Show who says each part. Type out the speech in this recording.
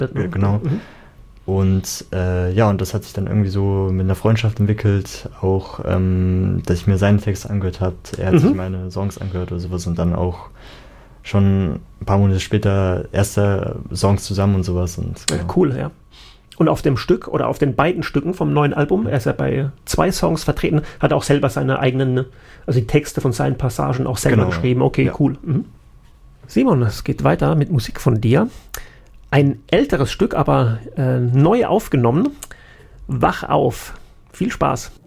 Speaker 1: Genau. Und und das hat sich dann irgendwie so mit einer Freundschaft entwickelt, auch, dass ich mir seine Texte angehört habe, er hat sich meine Songs angehört oder sowas und dann auch schon ein paar Monate später erste Songs zusammen und sowas. Und,
Speaker 2: Cool, ja. Und auf dem Stück oder auf den beiden Stücken vom neuen Album, er ist ja bei 2 Songs vertreten, hat auch selber seine eigenen, also die Texte von seinen Passagen auch selber geschrieben. Okay, cool. Simon, es geht weiter mit Musik von dir. Ein älteres Stück, aber neu aufgenommen. Wach auf. Viel Spaß.